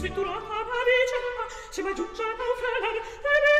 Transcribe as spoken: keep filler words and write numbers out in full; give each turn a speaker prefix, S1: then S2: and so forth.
S1: sventurata la vicenda, se mai giunge a naufragare,